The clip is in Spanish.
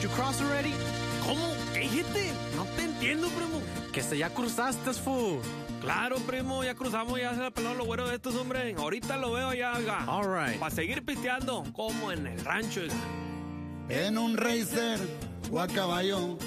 you cross already? ¿Cómo? ¿Qué dijiste? No te entiendo, primo. Que se ya cruzaste, fool. Claro, primo, ya cruzamos, ya se la pelaron los güeros de estos, hombre. Ahorita lo veo ya, oiga. All right. Para seguir pisteando, como en el rancho, oiga. En un racer o a caballo